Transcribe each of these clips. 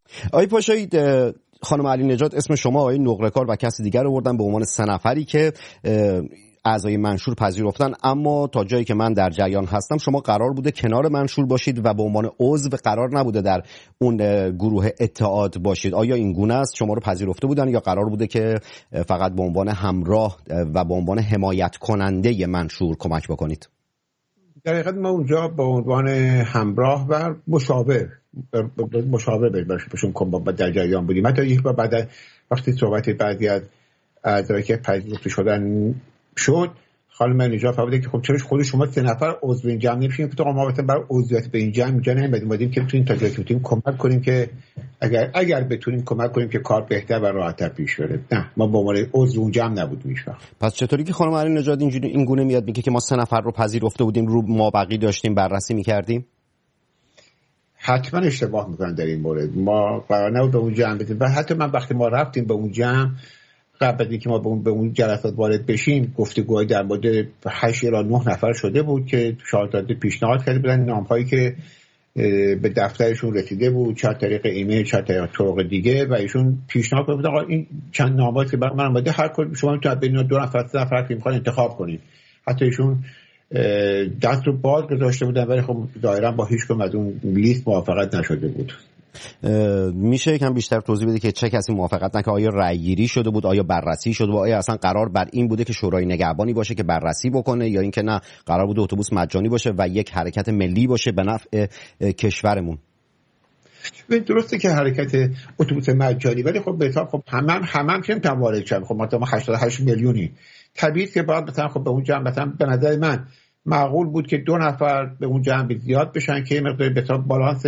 آقای پاشایی، خانم علی نژاد اسم شما، آقای نقره‌کار و کسی دیگر رو بردن به عنوان 3 نفری که اعضای منشور پذیرفتن، اما تا جایی که من در جریان هستم شما قرار بوده کنار منشور باشید و به عنوان عضو قرار نبوده در اون گروه اتحاد باشید. آیا این گونه است؟ شما رو پذیرفته بودن یا قرار بوده که فقط به عنوان همراه و به عنوان حمایت کننده منشور کمک بکنید؟ در حقیقت ما اونجا به عنوان همراه و مشاور بهشون در جریان بودیم. حتی یک بار بعد وقتی صحبت بعضی از اعضایی که پذیرفته شدن شد، خانم نژاد فرمودن که خب چرا خود شما 3 نفر عضو این جمع نمیشین؟ که ما مثلا برای عضویت به این جمع اینجا نمی‌اومدیم که بتونیم تا جایی که بتونیم کمک کنیم که اگر بتونیم کمک کنیم که کار بهتر و راحت‌تر پیش بره. نه، ما به عنوان عضو اون جمع نبودیم هیچ وقت. پس چطوری که خانم علی نژاد این گونه میاد میگه که ما 3 نفر رو پذیرفته بودیم، رو مابقی داشتیم بررسی می‌کردیم؟ حتما اشتباه میکنن در این مورد. ما قرار نبود به اون جمع بدیم و حتی من وقتی ما رفتیم به اون جمع، قبل از اینکه ما به اون جلسات وارد بشیم، گفتگوهای در مورد 8 الی 9 نفر شده بود که شاهزاده پیشنهاد کرده بودن نام‌هایی که به دفترشون رسیده بود، چه طریق ایمیل چه طریق طرق دیگه، و ایشون پیشنهاد کرده آقا این چند نامه که برای من اومده، هر کدوم شما میتونید بین 2 نفر 3 نفر که میخوان انتخاب کنید. حتی ایشون دست رو باز گذاشته بودن، ولی خب ظاهرا با هیچ کدوم از اون لیست موافقت نشده بود. میشه یکم بیشتر توضیح بده که چه کسی موافقت نکرد؟ آیا رأی گیری شده بود؟ آیا بررسی شده بود؟ آیا اصلا قرار بر این بوده که شورای نگهبانی باشه که بررسی بکنه، یا اینکه نه قرار بود اتوبوس مجانی باشه و یک حرکت ملی باشه به نفع کشورمون؟ درسته که حرکت اتوبوس مجانی، ولی خب به حساب خب همم که نمیتونن وارد شن. خب ما 88 میلیونی، طبیعیه که بعد مثلا خب به اون جمع مثلا به نظر من معقول بود که 2 نفر به اون جمع زیاد بشن که مقدار به حساب بالانس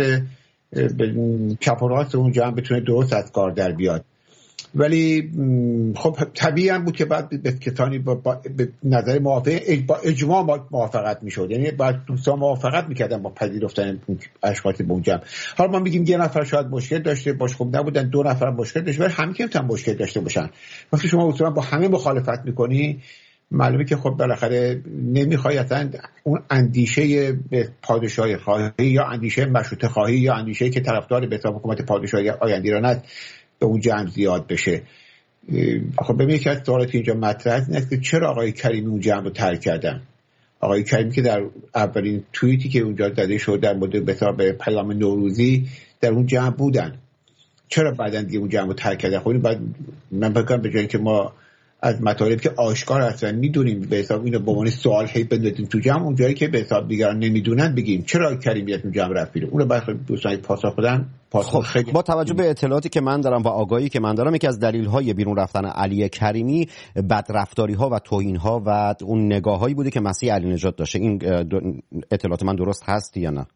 چپ و راست اون جمع بتونه درست از کار در بیاد. ولی خب طبیعی هم بود که بعد به کسانی به نظر موافق با اجماع موافقت میشد، یعنی بعد دوستان موافقت میکردن با پذیرفتن اشخاص به اون جمع. حالا ما میگیم 1 نفر شاید مشکل داشته باشه، خب نبودن 2 نفر مشکل داشته، ولی همه که مشکل داشته باشن. وقتی شما اصولا با همه مخالفت میکنی، معلومه که خب بالاخره نمیخوای اصلا اون اندیشه به پادشاهی خواهی یا اندیشه مشروطه خواهی یا اندیشه که طرفدار به حساب حکومت پادشاهی آینده ایران است به اون جمع زیاد بشه. خب ببینید که از سوالاتی اینجا مطرح است که چرا آقای کریمی اون جمع رو ترک کردن. آقای کریمی که در اولین توییتی که اونجا زده شد در مورد به حساب پیام نوروزی در اون جمع بودن، چرا بعداً دیگه اون جمع رو ترک کردن؟ خب بعد من فکر کنم به جای که ما از مطالب که آشکار هستن میدونیم به حساب اینو به عنوان سوال هی بندازیم تو جمع، اون جایی که به حساب دیگران نمیدونن بگیم چرا کریمیت اون جمع رفت بیرون. اونو بعد دوستان پاسخ بدن. خب با توجه به اطلاعاتی که من دارم و آگاهی که من دارم، یکی از دلایل‌های بیرون رفتن علی کریمی بدرفتاری‌ها و توهین‌ها و اون نگاه‌هایی بوده که مسیح علی نژاد داشته. این اطلاعات من درست هست یا نه؟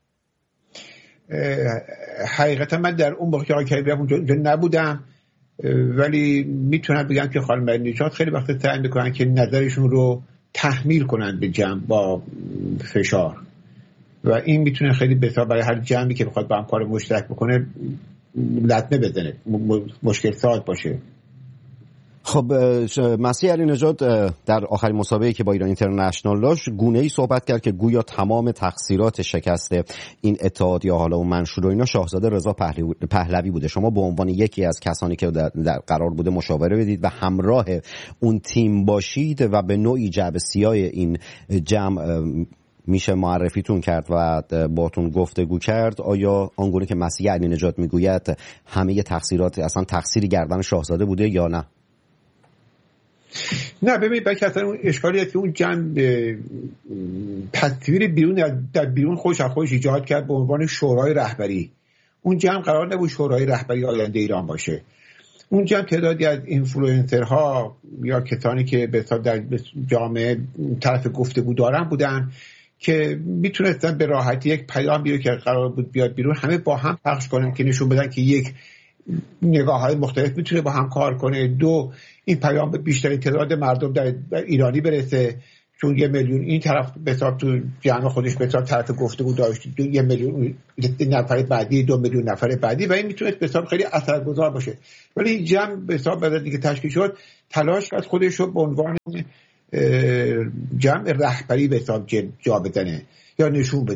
حقیقتا من در اون موقع که آقای کریمی اونجا نبودم، ولی میتونم بگم که خانم علی نژاد خیلی وقت سعی میکنن که نظرشون رو تحمیل کنن به جمع با فشار، و این میتونه خیلی بسیار برای هر جمعی که بخواد با هم کار مشترک بکنه لطمه بزنه، مشکل ساز باشه. خب مسیح علی نژاد در آخرین مسابقه‌ای که با ایران اینترنشنال داشت گونه‌ای صحبت کرد که گویا تمام تقصیرات شکست این اتحاد یا حالا اون منشور و اینا شاهزاده رضا پهلوی بوده. شما به عنوان یکی از کسانی که در قرار بوده مشاوره بدید و همراه اون تیم باشید و به نوعی جعبه سیاه این جمع میشه معرفیتون کرد و باتون گفتگو کرد، آیا آنگونه که مسیح علی نژاد میگوید همه تقصیرات اصلا تقصیری گردن شاهزاده بوده یا نه؟ نه، ببینید بلکه اصلا اون اشکالی است که اون جمع تصویر در بیرون خودش ایجاد کرد به عنوان شورای رهبری. اون جمع قرار نبود شورای رهبری آینده ایران باشه. اون جمع تعدادی از اینفلوئنسرها یا کسانی که به حساب در جامعه طرف گفتگو دارن بودن که میتونستن به راحتی یک پیام بیاره که قرار بود بیاد بیرون، همه با هم پخش کنن که نشون بدن که یک، نگاه‌های مختلف میتونه با هم کار کنه، 2 این پیام به بیشترین تعداد مردم در ایرانی برسه، چون 1 میلیون این طرف به حساب تو جمع خودش به حساب طرف گفتگو داشت، 1 میلیون نفر بعدی، 2 میلیون نفر بعدی، و این میتونه به حساب خیلی اثرگذار باشه. ولی این جمع به حساب بعد دیگه تشکیل شد تلاش کرد خودش رو به عنوان جمع رهبری به حساب جا بدنه یا نشون بده،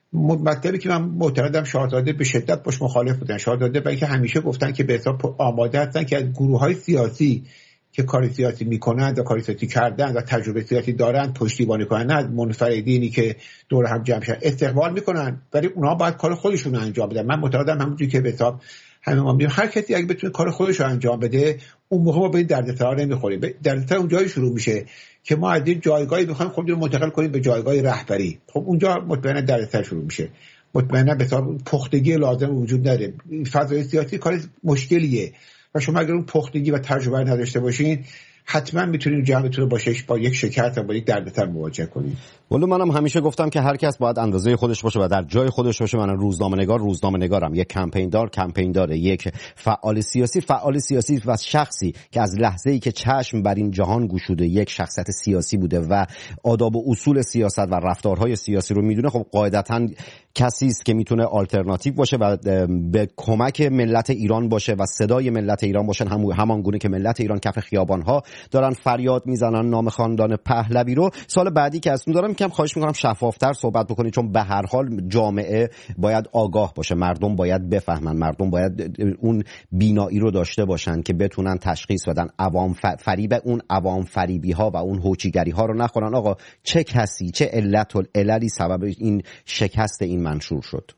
مطلبی که من معتقدم شاهزاده به شدت باش مخالف بودن. شاهزاده برای که همیشه گفتن که به حساب آماده هستن که از گروه‌های سیاسی که کار سیاسی میکنند و کار سیاسی کردن و تجربه سیاسی دارند پشتیبانی کنن، نه از منفردینی که دور هم جمع شدن استقبال میکنن، ولی اونها باید کار خودشون رو انجام بدن. من معتقدم همونجوری که به حساب همه ما میگیم هر کسی اگه بتونه کار خودش رو انجام بده، اون موقع ما به این دردسرا نمیخوریم. دردسر اون جایی شروع میشه که ما از این جایگاهی بخوایم خودمون رو منتقل کنیم به جایگاه رهبری. خب اونجا مطمئنا دردسر شروع میشه، مطمئنا به حساب پختگی لازم وجود نداره. فضای سیاسی کار مشکلیه و شما اگر اون پختگی و تجربه نداشته باشین حتما میتونید جمعتون رو با یک شکست و با یک دردسر مواجه کنید. ولی منم همیشه گفتم که هر کس باید اندازه خودش باشه و در جای خودش باشه. من روزنامه‌نگارم، یک کمپیندار، یک فعال سیاسی و شخصی که از لحظه‌ای که چشم بر این جهان گشوده یک شخصیت سیاسی بوده و آداب و اصول سیاست و رفتارهای سیاسی رو میدونه، خب قاعدتاً کسی است که میتونه آلترناتیو باشه و به کمک ملت ایران باشه و صدای ملت ایران باشن، همان گونه که ملت ایران کف خیابان‌ها دارن فریاد میزنن نام خاندان پهلوی رو. سال بعدی که ازتون دارم کم خواهش میکنم شفافتر صحبت بکنید، چون به هر حال جامعه باید آگاه باشه، مردم باید بفهمن، مردم باید اون بینایی رو داشته باشن که بتونن تشخیص بدن، عوام فریبی ها و اون هوچیگری ها رو نخورن. آقا چه کسی، چه علتی سبب این شکست این منشور شد؟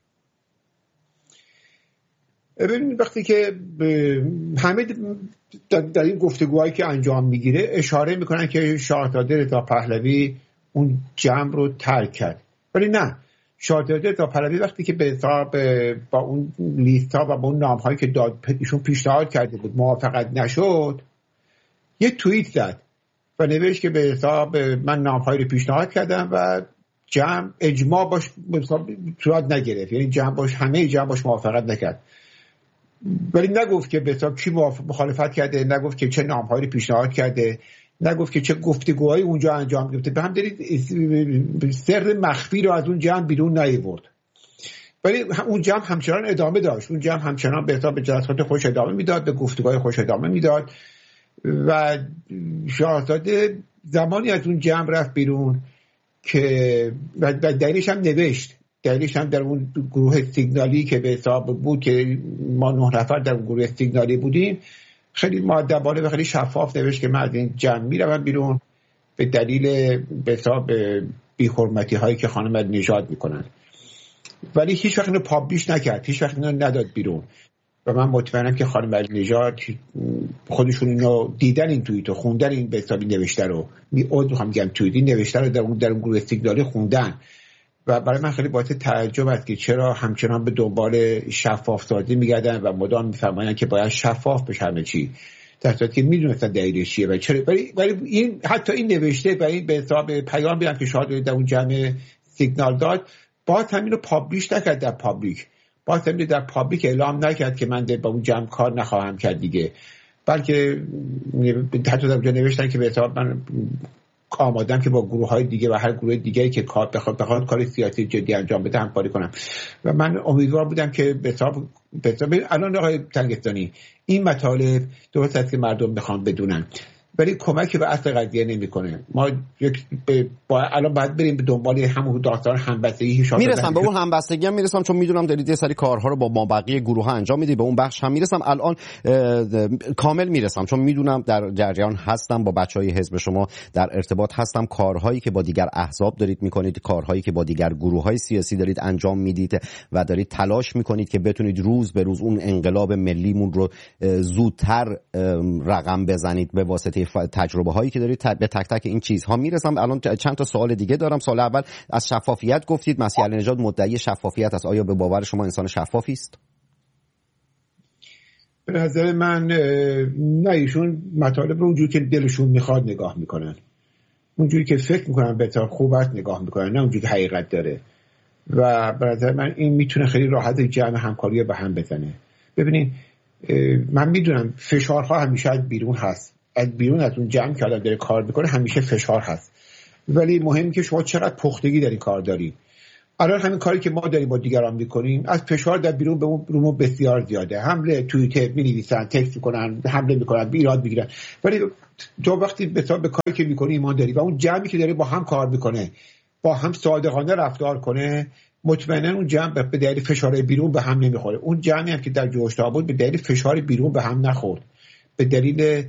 ببینید وقتی که همه در این گفتگوهایی که انجام میگیره اشاره میکنن که شاهزاده رضا پهلوی اون جمع رو ترک کرد، ولی نه، شاهزاده رضا پهلوی وقتی که به حساب با اون لیستا و با اون نام‌هایی که ایشون پیشنهاد کرده بود موافقت نشد، یه توییت زد و نوشت که به حساب من نام‌هایی رو پیشنهاد کردم و جمع اجماع باش صورت نگرفت، یعنی همه جمع باش موافقت نکرد. ولی نگفت که به حساب کی مخالفت کرده، نگفت که چه نام‌هایی رو پیشنهاد کرده، نگفت که چه گفتگوهایی اونجا انجام گرفته. به هم دارید سر مخفی رو از اون جمع بیرون نیاورد. ولی اون جمع همچنان ادامه داشت، اون جمع همچنان به حساب جلسات خوش ادامه میداد، به گفتگوهای خوش ادامه میداد و شاهزاده زمانی از اون جمع رفت بیرون که و دلیلش هم نوشت، دلیلش هم در اون گروه سیگنالی که به حساب بود که ما 9 نفر در اون گروه سیگنالی بودیم، خیلی مؤدبانه و خیلی شفاف نوشت که من از این جمع میروم بیرون به دلیل به حساب بی‌حرمتی هایی که خانم نژاد میکنن. ولی هیچ وقت اینو پابلیش نکرد، هیچ وقت اینو نداد بیرون و من مطمئنم که خانم نژاد خودشون اینو دیدن، این توییتو خوندن، این به حساب نوشته رو میخوام توییتی نوشته رو در اون گروه سیگنالی خوندن و برای من خیلی باعث تعجب است که چرا همچنان به دنبال شفاف سازی میگردن و مدام میفرمایند که باید شفاف بشه همه چی، در صورتی که میدونستن دلیلش چیه و چرا. ولی این حتی این نوشته و این به حساب پیام بیان که شاید در اون جمع سیگنال داد، باز همین رو پابلیش نکرد در پابلیک، باز همین در پابلیک اعلام نکرد که من با اون جمع کار نخواهم کرد دیگه، بلکه حتی در اونجا نوشتن که به حساب من آمادم که با گروه‌های دیگه و هر گروه دیگه‌ای که بخواد کار سیاسی جدی انجام بده همکاری کنم و من امیدوار بودم که به حساب الان آقای تنگستانی این مطالب درست است که مردم بخوان بدونن، ولی کمکی به اصل قضیه نمیکنه. ما الان باید بریم به دنبال همون داستان همبستگی. میرسم به اون همبستگی هم میرسم، چون میدونم دارید یه سری کارها رو با ما بقیه گروه ها انجام میدید، به اون بخش هم میرسم. الان کامل میرسم چون میدونم در جریان هستم، با بچهای حزب شما در ارتباط هستم، کارهایی که با دیگر احزاب دارید میکنید، کارهایی که با دیگر گروه‌های سیاسی دارید انجام میدید و دارید تلاش میکنید که بتونید روز به روز اون انقلاب ملیمون رو زودتر رقم بزنید به واسطه تجربه هایی که دارید. به تک تک این چیزها میرسم. الان چند تا سوال دیگه دارم. سوال اول از شفافیت گفتید، مسیح علینژاد مدعی شفافیت است، آیا به باور شما انسان شفافی است؟ به نظر من نه، ایشون مطالب رو اونجوری که دلشون میخواد نگاه میکنن، اونجوری که فکر میکنن بهتر خوبت نگاه میکنن، نه اونجوری که حقیقت داره و به نظر من این میتونه خیلی راحت جمع همکاری به هم بزنه. ببینید من میدونم فشارها همیشه از بیرون هست، از بیرون از اون جمع که آدم داره کار میکنه همیشه فشار هست، ولی مهمه که شما چقدر پختگی در این کار دارید. الان همین کاری که ما داریم با دیگران میکنیم، از فشار در بیرون به اون بسیار زیاده. حمله توییتر می‌نویسن، تکست میکنن، حمله میکنن، ایراد میگیرن، ولی تو وقتی به کاری که میکنی ایمان داری و اون جمعی که داره با هم کار میکنه با هم صادقانه رفتار کنه، مطمئنا اون جمع به دلیل فشار بیرون به هم نمیخوره. اون جمعی هم که در جوش‌ها بود به دلیل فشار بیرون به هم نخورد، به دلیل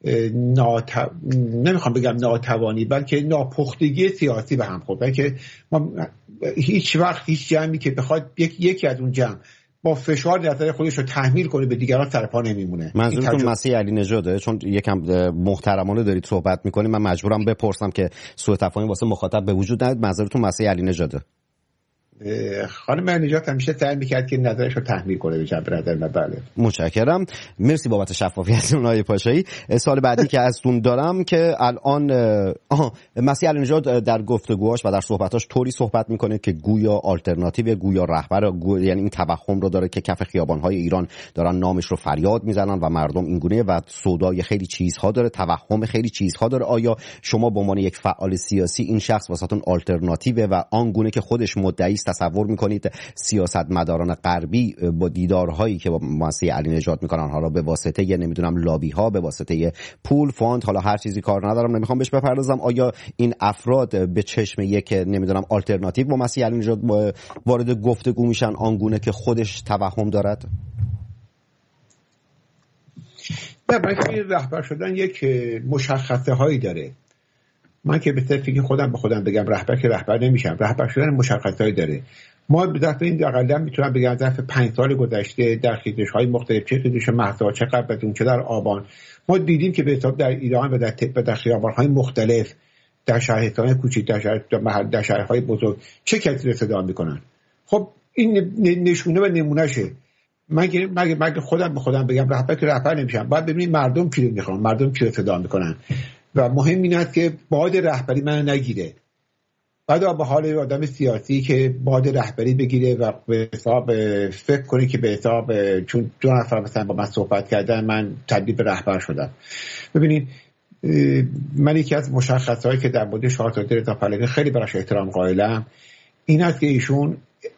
نمیخوام بگم ناتوانی، بلکه ناپختگی سیاسی به هم خورد. بلکه ما هیچ وقت هیچ جمعی که بخواد یکی از اون جمع با فشار نظر خودش رو تحمیل کنه به دیگران سرپا نمیمونه. منظورتون مسیح علی نژاده؟ چون یکم محترمانه دارید صحبت میکنید، من مجبورم بپرسم که سوء تفاهمی واسه مخاطب به وجود نیاد. منظورتون مسیح علی نژاده؟ خانم نجات همیشه سعی میکرد که نظرش رو تحمیل کنه به جنب نظر من. بله متشکرم، مرسی بابت شفافیتتون آقای پاشایی. سوال بعدی که ازتون دارم که الان مسیح علی نژاد در گفتگوهاش و در صحبتاش طوری صحبت میکنه که گویا آلترناتیو، گویا رهبر، یعنی این توهم رو داره که کف خیابان‌های ایران دارن نامش رو فریاد میزنن و مردم اینگونه و سودای خیلی چیزها داره، توهم خیلی چیزها داره. آیا شما به عنوان یک فعال سیاسی این شخص واسهتون آلترناتیو و آنگونه که خودش مدعی تصور میکنید سیاستمداران غربی با دیدارهایی که با مسیح علی نژاد میکنن، حالا به واسطه نمیدونم لابی ها، به واسطه پول، فاند، حالا هر چیزی کار ندارم، نمیخوام بهش بپردازم، آیا این افراد به چشم یک نمیدونم آلترناتیو با مسیح علی نژاد وارد گفتگو میشن آنگونه که خودش توهم دارد؟ نه، برای رهبر شدن یک مشخصه هایی داره. من که به صرفی خودم به خودم بگم رهبر که رهبر نمیشم. رهبر شدن مشخصه‌ای داره. ما به ظرف این اقلا میتونم بگم ظرف 5 سال گذشته در خیزش‌های مختلف، چه خیزش مهسا، چه قبل از اون، چه در آبان، ما دیدیم که به حساب در ایران و در خیابان‌های مختلف، در شهرهای کوچیک، در شهرهای بزرگ چه کسی رو صدا میکنن. خب این نشونه و نمونهشه. من خودم به خودم بگم رهبر که رهبر نمیشم. باید ببینید مردم کی رو میخوان، مردم کی رو صدا میکنن و مهم این است که باد رهبری من نگیره. بعد به حال آدم سیاسی که باد رهبری بگیره و به حساب فکر کنه که به حساب چون 2 نفر مثلا با من صحبت کردن من تبدیل به رهبر شدم. ببینید من یکی از مشخصهایی که در مورد شاهزاده رضا پهلوی خیلی براش احترام قائلم این است که ایشون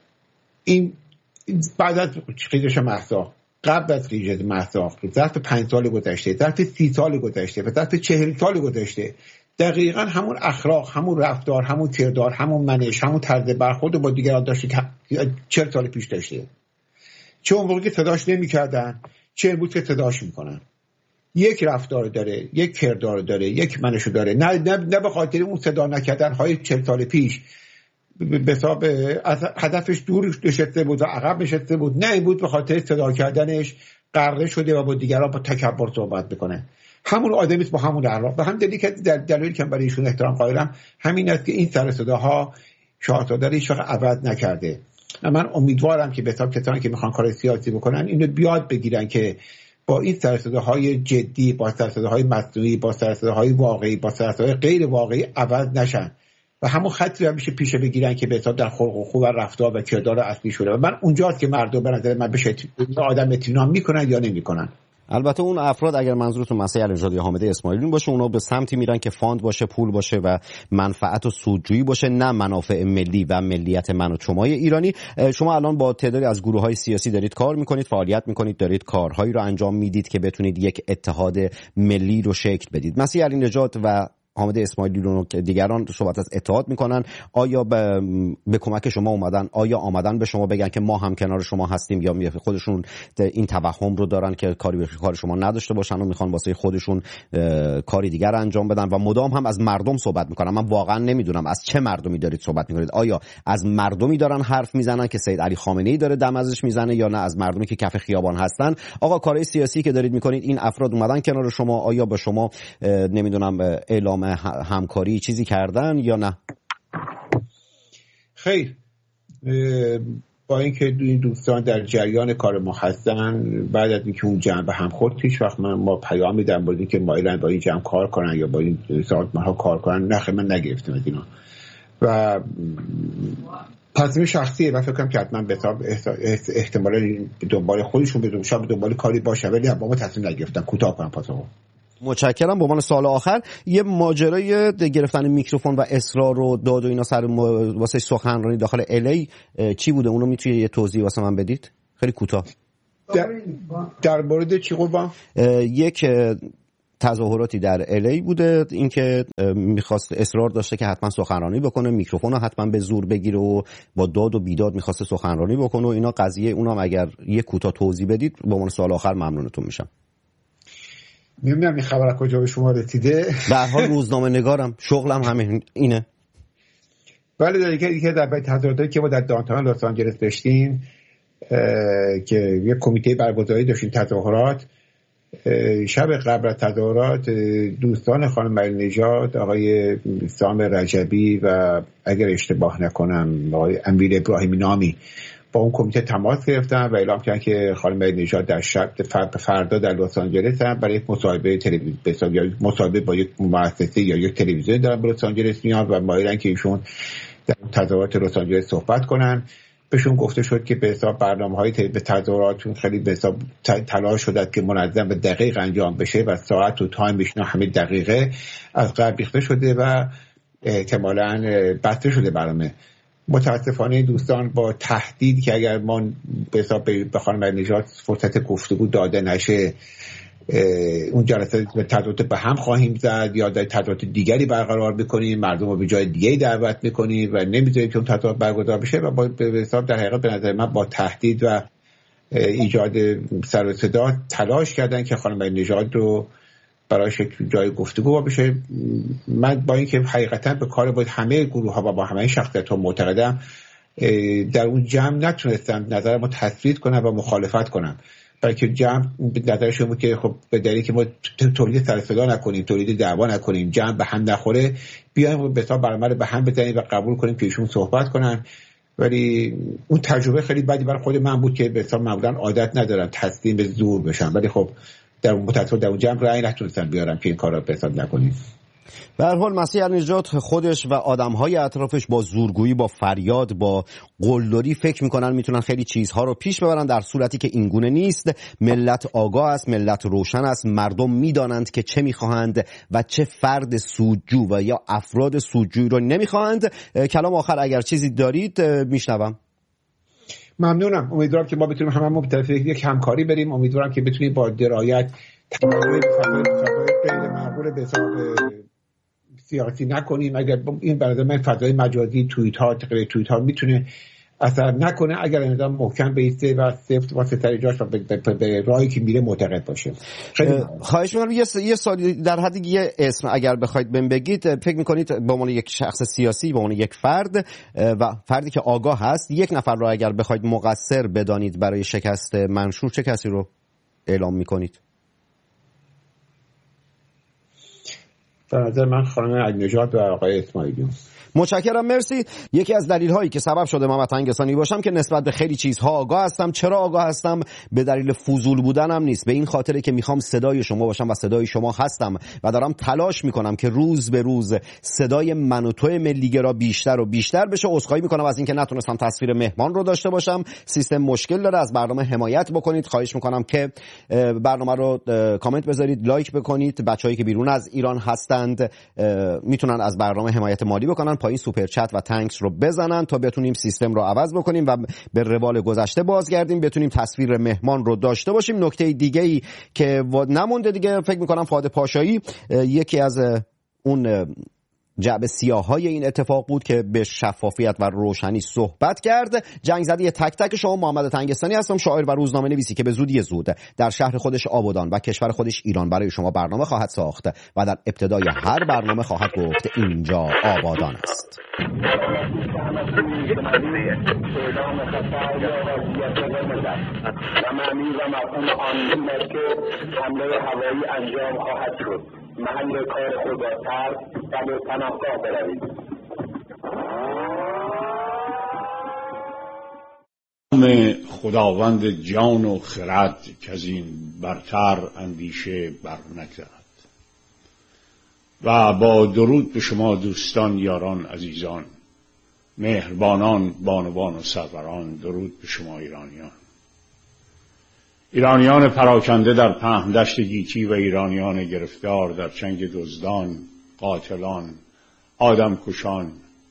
این بعد از خیزش مهسا، قبل از خیزش مهسا، ظرف 5 سال گذشته، ظرف 30 سال گذشته و ظرف 40 سال گذشته دقیقاً همون اخلاق، همون رفتار، همون کردار، همون منش، همون طرز برخورد با دیگران داشته که 40 سال پیش داشته. چه اون موقع که صداش نمی‌کردن، چه امروز که صداش می‌کنن. یک رفتار داره، یک کردار داره، یک منشو داره. نه به خاطر اون صدا نکردن های 40 سال پیش به حساب از هدفش دور نشسته بود و عقب نشسته بود. نه، این بود به خاطر صدا کردنش غرقه شده و با دیگران با تکبر صحبت میکنه. همون آدمیست با همون اخلاق. و هم دلیلی که برای ایشون احترام قائلم همین است که این سر صداها شاهزاده رو هیچ وقت عوض نکرده. من امیدوارم که به حساب کسانی که میخوان کار سیاسی بکنن اینو بیاد بگیرن که با این سر صداهای جدی، با سر صداهای مصنوعی، با سر صداهای واقعی، با سر صداهای غیر واقعی عوض نشن و همون خطی رو میشه پیش بگیرن که به حساب در خلق و خو و رفتار و کردار اصلی شده. و من اونجاست که مردم به نظر من بشه آدم اطمینان میکنن یا نمیکنن. البته اون افراد اگر منظورتون مسیح علی نژاد یا حامد اسماعیلیون باشه، اونا به سمتی میرن که فاند باشه، پول باشه و منفعت و سودجویی باشه، نه منافع ملی و ملیت من و شمای ایرانی. شما الان با تعدادی از گروه‌های سیاسی دارید کار میکنید، فعالیت میکنید، دارید کارهایی رو انجام میدید که بتونید یک اتحاد ملی رو شکل بدید. مسیح علی نژاد و حامد اسماعیلیون و دیگران صحبت از اتحاد میکنن. آیا به کمک شما اومدن؟ آیا آمدن به شما بگن که ما هم کنار شما هستیم، یا خودشون این توهم رو دارن که کاری به کار شما نداشته باشن و میخوان واسه خودشون کاری دیگر انجام بدن و مدام هم از مردم صحبت میکنن؟ من واقعا نمیدونم از چه مردمی دارید صحبت میکنید. آیا از مردمی دارن حرف میزنن که سید علی خامنه‌ای داره دم ازش میزنه، یا نه از مردمی که کف خیابان هستن؟ آقا کارهای سیاسی که دارید میکنید، این افراد اومدن کنار شما، آیا به شما نمیدونم اعلام همکاری چیزی کردن یا نه؟ خیر، با اینکه این دوستان در جریان کار ما هستن، بعد از اینکه اون جمع به هم خورد هیچ وقت ما پیام میدم بودیم که مایلن با این جمع کار کنن یا با این سازمان ها کار کنن. نه، من نگرفتم از اینا و تصمیم شخصیه و فکر کنم که حتما به حساب احتمالاً دنبال خودشون به دنبال کاری باشه، ولی با ما تصمیم نگرفتن. کوتاه کنم پاسخو. متشکرم. به عنوان سوال آخر، یه ماجرای گرفتن میکروفون و اصرار و داد و اینا سر واسه سخنرانی داخل الی چی بوده؟ اونو میتونی یه توضیح واسه من بدید خیلی کوتاه؟ در مورد چی قربان؟ یک تظاهراتی در الی بوده، اینکه میخواست اصرار داشته که حتما سخنرانی بکنه، میکروفون رو حتما به زور بگیره و با داد و بیداد میخواست سخنرانی بکنه و اینا. قضیه اونم اگر یه کوتاه توضیح بدید به عنوان سوال آخر ممنونتون میشم. نمیدونم این خبر از کجا به شما رسیده. به هر حال روزنامه نگارم، شغلم همین اینه. ولی دیگه در باید تظاهراتی که ما در دانتان لس آنجلس داشتیم که یک کمیته برگزاری داشتیم تظاهرات، شب قبل از تظاهرات دوستان خانم مریم نژاد، آقای سام رجبی و اگر اشتباه نکنم آقای امیر ابراهیمی نامی با اون کمیته تماس گرفتن و اعلام کردن که خانم مریم نژاد در شب فردا در لس آنجلس هم برای مصاحبه تلویزیون یا مصاحبه با یک مؤسسه یا یک تلویزیون در لس آنجلس میاد و مایلن که ایشون در تظاهرات لس آنجلس صحبت کنن. بهشون گفته شد که به حساب برنامه‌های تظاهراتشون خیلی به حساب تلاش شده که منظم و دقیق انجام بشه و ساعت و تایمش همه دقیقه از قبل ریخته شده و احتمالاً بسته شده برنامه. متاسفانه دوستان با تهدید که اگر ما به حساب به خانم نژاد فرصت گفتگو داده نشه اون جلسه تظاهرات به هم خواهیم زد یا در تظاهرات دیگری برقرار می‌کنیم، مردم رو به جای دیگری دعوت می‌کنیم و نمی‌ذاریم که اون تظاهرات برگزار بشه و به حساب در حقیقت به نظر من با تهدید و ایجاد سر و صدا تلاش کردن که خانم نژاد رو برایش جای گفتگو بشه. من با اینکه حقیقتا به کار باید همه گروه‌ها و با همه شخصیت‌ها معتقدم، در اون جمع نتونستم نظرمو تثبیت کنم و مخالفت کنم، بلکه جمع نظرشون بود که خب به دلیلی که ما تولید سر صدا نکنیم، تولید دعوا نکنیم، جمع به هم نخوره، بیایم به حساب برنامه به هم بزنیم و قبول کنیم که ایشون صحبت کنن. ولی اون تجربه خیلی بدی برای خود من بود که به حساب معمولا عادت ندارم تسلیم به زور بشم، ولی خب در اون جمع رأی نتونستم بیارم که این کارا به حساب نکنیم. به هر حال مسیح نژاد خودش و آدم‌های اطرافش با زورگویی، با فریاد، با قلدری فکر می‌کنن میتونن خیلی چیزها رو پیش ببرن، در صورتی که این گونه نیست. ملت آگاه است، ملت روشن است، مردم میدانند که چه می‌خواهند و چه فرد سودجو و یا افراد سودجویی رو نمی‌خواهند. کلام آخر اگر چیزی دارید میشنوم. ممنونم. امیدوارم که ما بتونیم هممون به طرف یک همکاری بریم. امیدوارم که بتونیم با درایت غیر معقول به حساب سیاسی نکنیم. اگر این برای من فضای مجازی توییت ها میتونه اثر نکنه، اگر نظام محکم بیسته و سفت واسه تر جاش و به راهی که میره معتقد باشه. خواهش می‌کنم یه سوالی در حد یه اسم اگر بخواید بهم بگید، فکر می‌کنید به عنوان یک شخص سیاسی، به عنوان یک فرد و فردی که آگاه هست، یک نفر رو اگر بخواید مقصر بدانید برای شکست منشور، چه کسی رو اعلام می‌کنید؟ به نظر من خانم نژاد و آقای اسماعیلیون. متشکرم، مرسی. یکی از دلایلی که سبب شده من تنگستانی باشم که نسبت به خیلی چیزها آگاه هستم. چرا آگاه هستم؟ به دلیل فضول بودنم نیست، به این خاطره که میخوام صدای شما باشم و صدای شما هستم و دارم تلاش میکنم که روز به روز صدای من و توی ملیگرا بیشتر و بیشتر بشه. عذرخواهی میکنم از اینکه نتونستم تصویر مهمان رو داشته باشم. سیستم مشکل داره، از برنامه حمایت بکنید. خواهش میکنم که برنامه رو کامنت بذارید، لایک بکنید. بچه‌هایی که بیرون از ایران هستند میتونن از برنامه حمایت مالی بکنن، پایین سوپر چت و تانکس رو بزنن تا بتونیم سیستم رو عوض بکنیم و به روال گذشته بازگردیم، بتونیم تصویر مهمان رو داشته باشیم. نکته دیگه‌ای که نمونده دیگه، فکر می‌کنم فؤاد پاشایی یکی از اون جعبه سیاه‌های این اتفاق بود که به شفافیت و روشنی صحبت کرد. جنگ زده تک تک شما. محمد تنگستانی هستم، شاعر و روزنامه نویسی که به زود در شهر خودش آبادان و کشور خودش ایران برای شما برنامه خواهد ساخت و در ابتدای هر برنامه خواهد گفت اینجا آبادان است. محل کار خود را ترک و به پناهگاه بروید. خداوند جان و خرد که از این برتر اندیشه بر نگذرد. و با درود به شما دوستان، یاران، عزیزان، مهربانان، بانوان و سروران، درود به شما ایرانیان پراکنده در پهن دشت گیتی و ایرانیان گرفتار در چنگ دزدان، قاتلان، آدمکشان،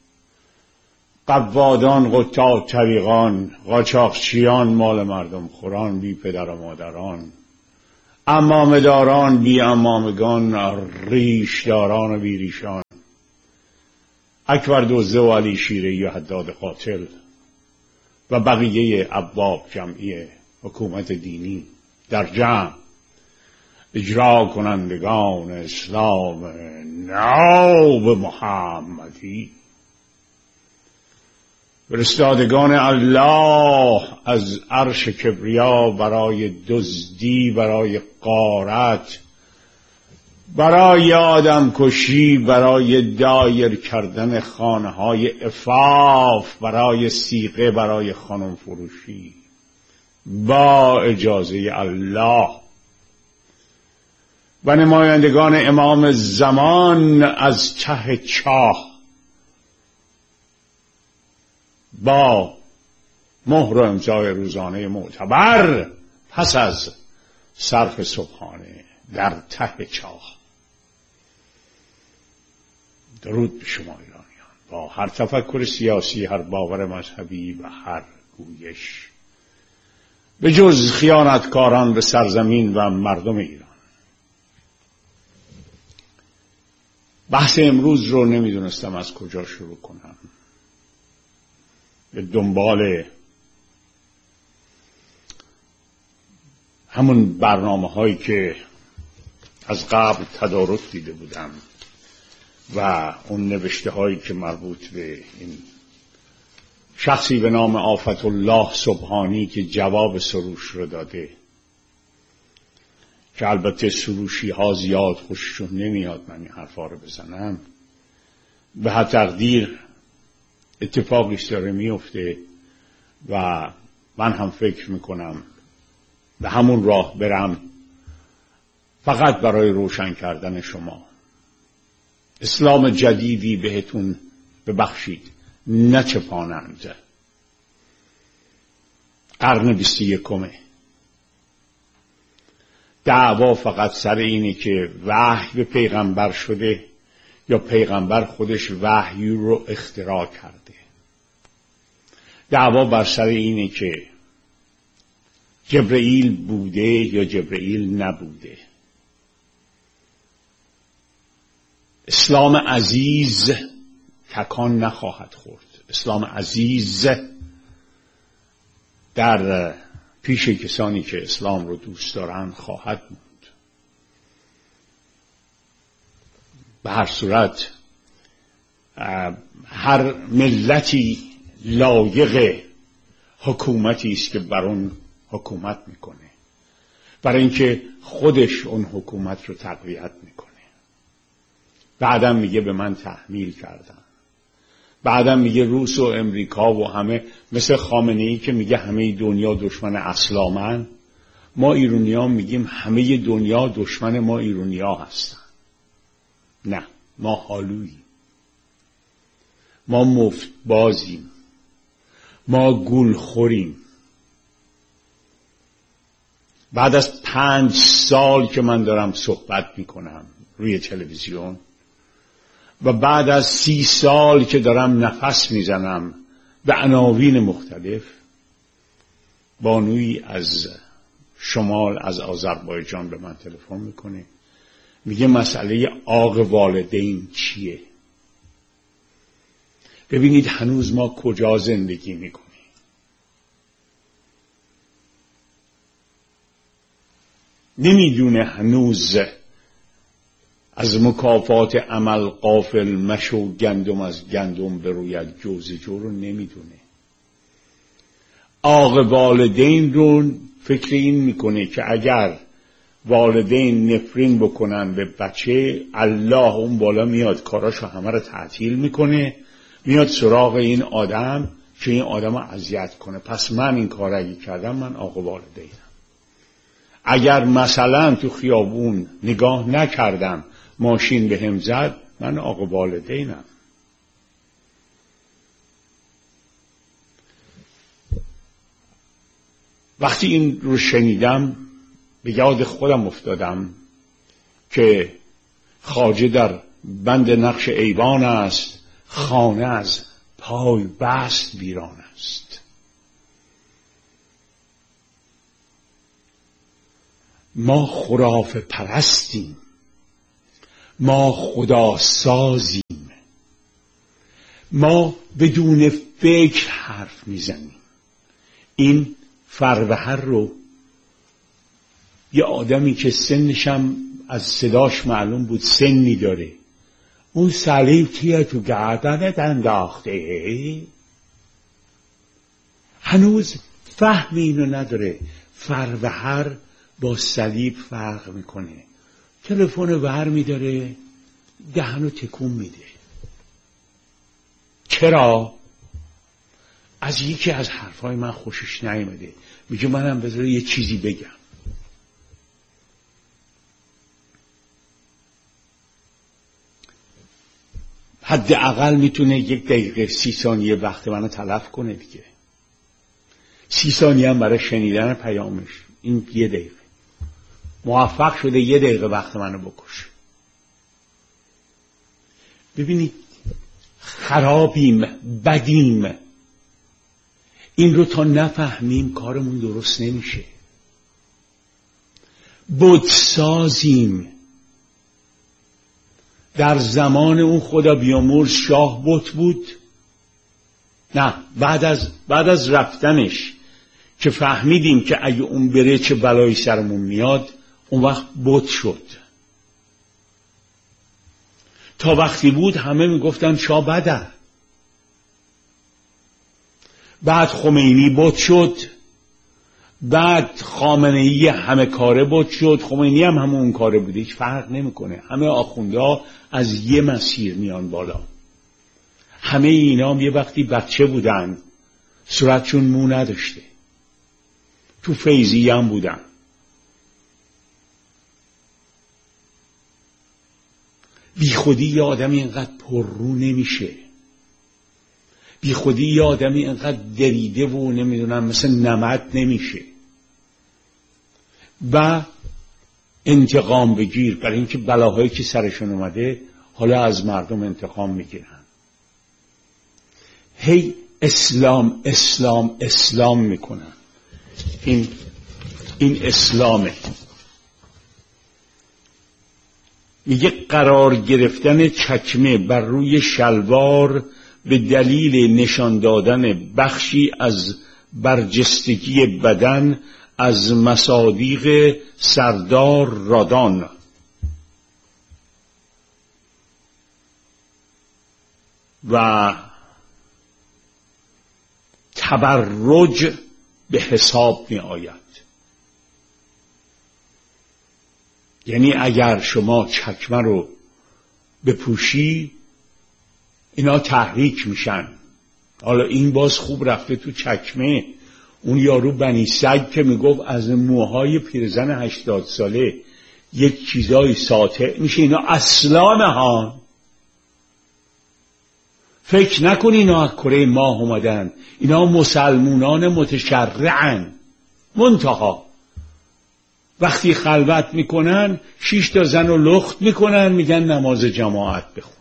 قوادان، قطاع طریقان، قاچاقچیان، مال مردم خوران، بی پدر و مادران، عمامه داران بی عمامگان، ریش داران و بی ریشان، اکبر دزده و علی شیره‌ای و حداد قاتل و بقیه ابواب جمعی حکومت دینی در جمع، اجرا کنندگان اسلام ناب محمدی، فرستادگان الله از عرش کبریا برای دزدی، برای غارت، برای آدم کشی، برای دایر کردن خانه‌های عفاف، برای سیغه، برای خانم فروشی، با اجازه الله. و نمایندگان امام زمان از ته چاه با مهر و امضای روزانه معتبر پس از صرف صبحانه در ته چاه. درود به شما ایرانیان، با هر تفکر سیاسی، هر باور مذهبی و هر گویش، به جز خیانتکاران به سرزمین و مردم ایران. بحث امروز رو نمیدونستم از کجا شروع کنم. به دنبال همون برنامه هایی که از قبل تدارک دیده بودم و اون نوشته هایی که مربوط به این شخصی به نام آفت الله سبحانی که جواب سروش رو داده، که البته سروشی ها زیاد خوششون نمیاد من این حرفا رو بزنم، به هر تقدیر اتفاقیش داره میفته و من هم فکر میکنم به همون راه برم، فقط برای روشن کردن شما. اسلام جدیدی بهتون ببخشید نچپانند. قرن 21 دعوا فقط سر اینه که وحی به پیغمبر شده یا پیغمبر خودش وحی رو اختراع کرده. دعوا بر سر اینه که جبرئیل بوده یا جبرئیل نبوده. اسلام عزیز تکان نخواهد خورد. اسلام عزیز در پیش کسانی که اسلام رو دوست دارن خواهد موند. به هر صورت هر ملتی لایق حکومتی است که بر اون حکومت میکنه، برای اینکه خودش اون حکومت رو تقویت میکنه. بعدم میگه به من تحمیل کردن، بعدم میگه روس و امریکا و همه، مثل خامنه‌ای که میگه همه دنیا دشمن اسلامن. ما ایرانی‌ها میگیم همه دنیا دشمن ما ایرانی‌ها هستن. نه، ما حالوییم، ما مفت بازیم، ما گول خوریم. بعد از 5 سال که من دارم صحبت میکنم روی تلویزیون و بعد از 30 سال که دارم نفس میزنم به عناوین مختلف، بانویی از شمال از آذربایجان به من تلفن میکنه، میگه مسئله عاق والدین چیه؟ ببینید هنوز ما کجا زندگی میکنیم. نمیدونه هنوز از مکافات عمل غافل مشو، گندم از گندم بروید جوز جو رو نمیدونه. عاق والدین رو فکر این میکنه که اگر والدین نفرین بکنن به بچه، الله اون بالا میاد کاراشو همه رو تعطیل میکنه، میاد سراغ این آدم که این آدم رو اذیت کنه. پس من این کار اگه کردم من عاق والدینم. اگر مثلا تو خیابون نگاه نکردم ماشین به هم زد، من عاق والدینم. وقتی این رو شنیدم به یاد خودم افتادم که خواجه در بند نقش ایوان است، خانه از پای بست ویران است. ما خرافه پرستیم، ما خدا سازیم، ما بدون فکر حرف میزنیم. این فروهر رو یه آدمی که سنشم از صداش معلوم بود سنی داره، اون صلیب کیه تو گردنت انداخته؟ هنوز فهم اینو نداره. فروهر با صلیب فرق میکنه. تلفن ور میداره، دهنو تکون میده. چرا؟ از یکی از حرفای من خوشش نیامده. میگه منم بذاره یه چیزی بگم. حداقل میتونه 1 دقیقه 30 ثانیه وقت منو تلف کنه دیگه. 30 ثانیه هم برای شنیدن پیامش. این 1 دقیقه. موفق شده 1 دقیقه وقت منو بکشه. ببینید خرابیم، بدیم. این رو تا نفهمیم کارمون درست نمیشه. بتسازیم. در زمان اون خدا بیامرز شاه بت بود؟ نه، بعد از رفتنش که فهمیدیم که اگه اون بره چه بلایی سرمون میاد، اون وقت بت شد. تا وقتی بود همه میگفتن شاه بده. بعد خمینی بت شد، بعد خامنه‌ای همه کاره بت شد. خمینی هم همون کاره بوده، هیچ فرق نمیکنه. همه آخوندها از یه مسیر میان بالا. همه اینا هم یه وقتی بچه بودن، صورتشون مو نداشته. تو فیضی هم بودن. بی خودی یه آدمی اینقدر پررو نمیشه. بی خودی یه آدمی اینقدر دریده و نمیدونم مثل نمد نمیشه. و انتقام بگیر برای اینکه بلاهایی که سرشون اومده حالا از مردم انتقام میگیرن. هی اسلام اسلام اسلام میکنن. این اسلامه. میگه قرار گرفتن چکمه بر روی شلوار به دلیل نشان دادن بخشی از برجستگی بدن از مصادیق سردار رادان. و تبرج به حساب می آید. یعنی اگر شما چکمه رو بپوشی اینا تحریک میشن. حالا این باز خوب رفته تو چکمه. اون یارو بنی سگ که میگفت از موهای پیرزن 80 ساله یک چیزای ساطع میشه. اینا اسلامه ها. فکر نکن اینا از کره ماه اومدن. اینا مسلمونان متشرعن. منتها وقتی خلوت میکنن 6 تا زن رو لخت میکنن، میگن نماز جماعت بخونید.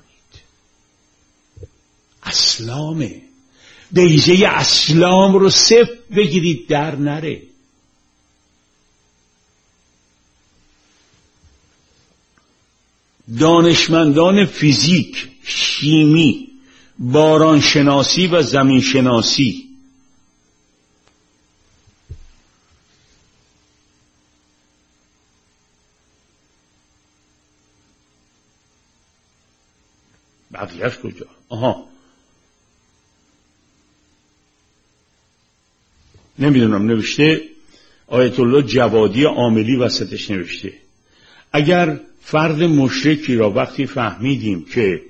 اسلامه. بیضه اسلام رو صفر بگیرید در نره. دانشمندان فیزیک، شیمی، بارانشناسی و زمینشناسی بقیهش کجا؟ نمیدونم نوشته آیت الله جوادی عاملی وسطش نوشته اگر فرد مشرکی را وقتی فهمیدیم که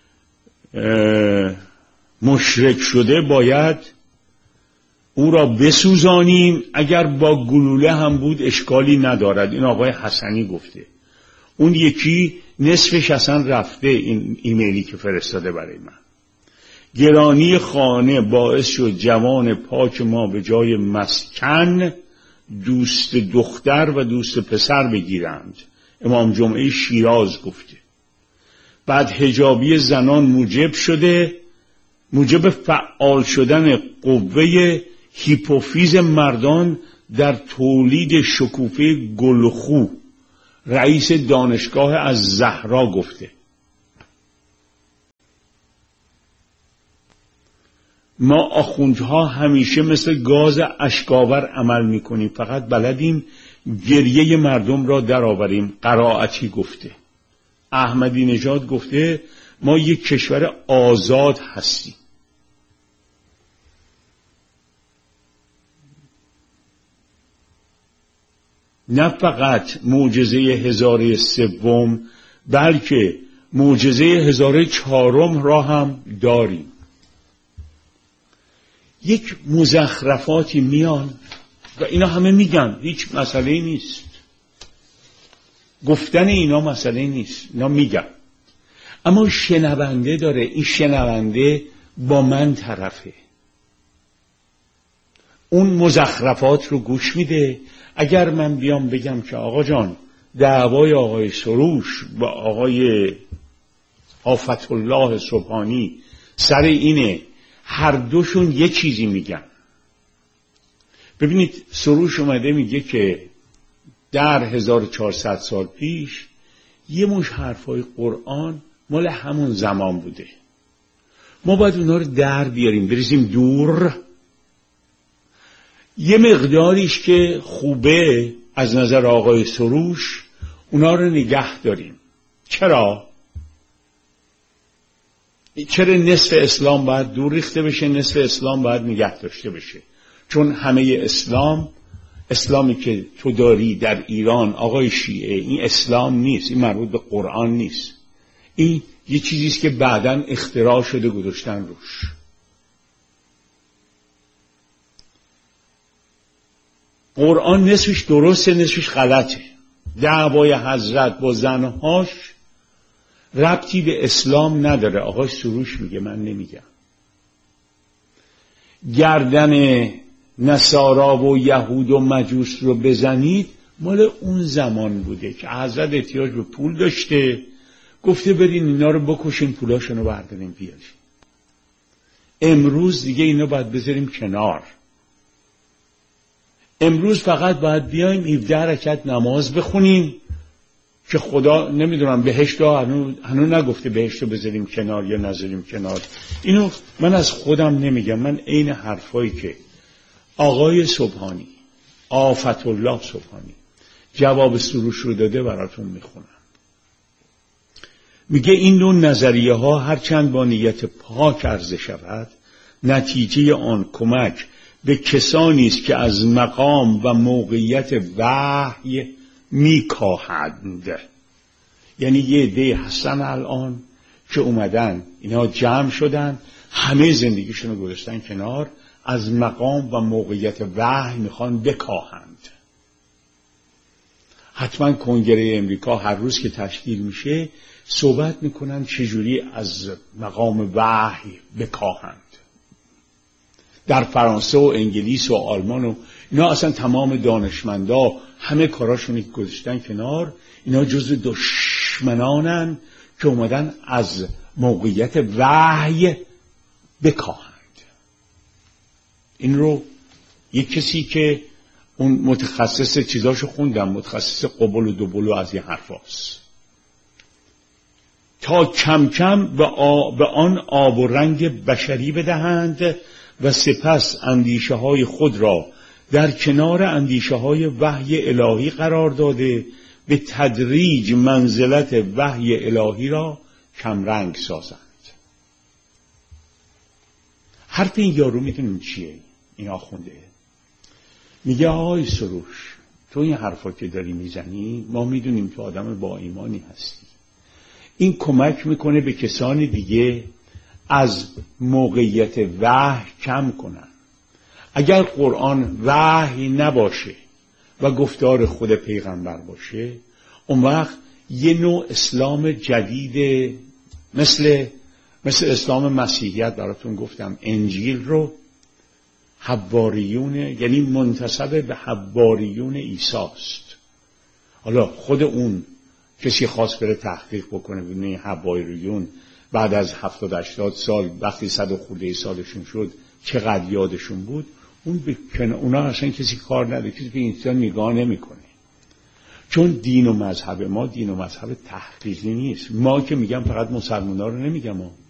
مشرک شده باید او را بسوزانیم، اگر با گلوله هم بود اشکالی ندارد. این آقای حسنی گفته. اون یکی نصفش اصلا رفته. این ایمیلی که فرستاده برای من. گرانی خانه باعث شد جوان پاک ما به جای مسکن دوست دختر و دوست پسر بگیرند. امام جمعه شیراز گفته. بعد حجابی زنان موجب فعال شدن قوه هیپوفیز مردان در تولید شکوفه گلخو رئیس دانشگاه از زهرا گفته. ما آخوندها همیشه مثل گاز اشکاور عمل میکنیم، فقط بلدیم گریه مردم را درآوریم. قرائتی گفته. احمدی نژاد گفته ما یک کشور آزاد هستیم. نه فقط معجزه هزاره سوم بلکه معجزه هزاره چهارم را هم داریم. یک مزخرفاتی میان و اینا همه میگن، هیچ مسئله نیست، گفتن اینا مسئله نیست، اینا میگن، اما شنونده داره. این شنونده با من طرفه، اون مزخرفات رو گوش میده. اگر من بیام بگم که آقا جان دعوای آقای سروش با آقای آفت الله سبحانی سر اینه، هر دوشون یه چیزی میگن. ببینید سروش اومده میگه که در 1400 سال پیش یه مش حرفای قرآن مال همون زمان بوده، ما باید اونا رو در بیاریم بریزیم دور. یه مقداریش که خوبه از نظر آقای سروش اونا رو نگه داریم. چرا نصف اسلام باید دور ریخته بشه، نصف اسلام باید نگه داشته بشه؟ چون همه اسلامی که تو داری در ایران آقای شیعه، این اسلام نیست، این مربوط به قرآن نیست، این یه چیزیست که بعداً اختراع شده گذاشتن روش. قرآن نصفش درسته نصفش غلطه. دعوای حضرت با زنهاش ربطی به اسلام نداره. آقای سروش میگه، من نمیگم. گردن نصارا و یهود و مجوس رو بزنید مال اون زمان بوده که حضرت احتیاج به پول داشته، گفته برین اینا رو بکشین پولاشون رو بردارین بیارین. امروز دیگه اینا باید بذاریم کنار. امروز فقط باید بیایم 17 رکعت نماز بخونیم که خدا نمیدونم بهشت هنو نگفته بهشت رو بذاریم کنار یا نذاریم کنار. اینو من از خودم نمیگم، من عین حرفایی که آقای سبحانی، آفت الله سبحانی جواب سروش رو داده براتون میخونم. میگه این نوع نظریه ها هرچند با نیت پاک عرضه شود، نتیجه آن کمک به کسانی است که از مقام و موقعیت وحی میکاهند. یعنی یه عده هستن الان که اومدن اینا جمع شدن، همه زندگیشون رو گذاشتن کنار، از مقام و موقعیت وحی میخوان بکاهند. حتما کنگره امریکا هر روز که تشکیل میشه صحبت میکنن چجوری از مقام وحی بکاهند. در فرانسه و انگلیس و آلمان و اینا اصلا تمام دانشمندا همه کاراشون گذاشتن کنار، اینا جزو دشمنانن که اومدن از موقعیت وحی بکاهند. این رو یک کسی که اون متخصص چیزاشو خوندم، متخصص قبول و دوبلو از این حرفاست، تا کم کم به آن آب و رنگ بشری بدهند و سپس اندیشه های خود را در کنار اندیشه های وحی الهی قرار داده به تدریج منزلت وحی الهی را کمرنگ سازند. حرف این یارو میتونیم چیه؟ این آخونده میگه آقای سروش تو این حرفا که داری میزنی ما میدونیم تو آدم با ایمانی هستی، این کمک میکنه به کسان دیگه از موقعیت وحی کم کنن. اگر قرآن وحی نباشه و گفتار خود پیغمبر باشه، اون وقت یه نوع اسلام جدید مثل اسلام مسیحیت براتون گفتم، انجیل رو حواریون، یعنی منتسب به حواریون عیسی است. حالا خود اون کسی خواست بره تحقیق بکنه ببینه حواریون بعد از 70-80 سال وقتی 100 خورده سالشون شد چقدر یادشون بود، اونا اصلا کسی کار نداره، کسی به این نگاه نمیکنه. چون دین و مذهب ما دین و مذهب تحقیقی نیست. ما که میگم فقط مسلمان‌ها رو نمیگم،